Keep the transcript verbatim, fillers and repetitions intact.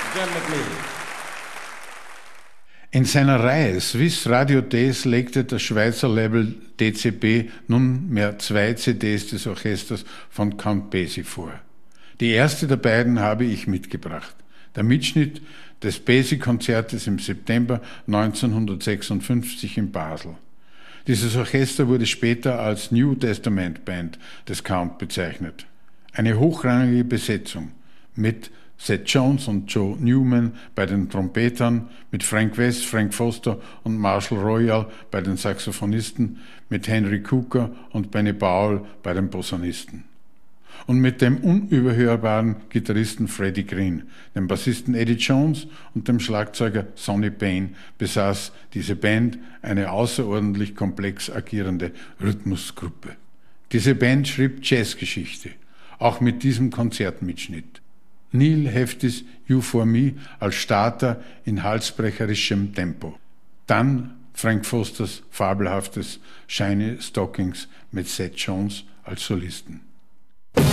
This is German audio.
John McLean. In seiner Reihe Swiss Radio Days legte das Schweizer Label D C B nunmehr zwei C Ds des Orchesters von Count Basie vor. Die erste der beiden habe ich mitgebracht. Der Mitschnitt des Basie-Konzertes im September neunzehnhundertsechsundfünfzig in Basel. Dieses Orchester wurde später als New Testament Band des Count bezeichnet. Eine hochrangige Besetzung mit Seth Jones und Joe Newman bei den Trompetern, mit Frank West, Frank Foster und Marshall Royal bei den Saxophonisten, mit Henry Cooker und Benny Powell bei den Posaunisten. Und mit dem unüberhörbaren Gitarristen Freddie Green, dem Bassisten Eddie Jones und dem Schlagzeuger Sonny Payne besaß diese Band eine außerordentlich komplex agierende Rhythmusgruppe. Diese Band schrieb Jazzgeschichte, auch mit diesem Konzertmitschnitt. Neil Heftis You for Me als Starter in halsbrecherischem Tempo. Dann Frank Fosters fabelhaftes Shiny Stockings mit Seth Jones als Solisten.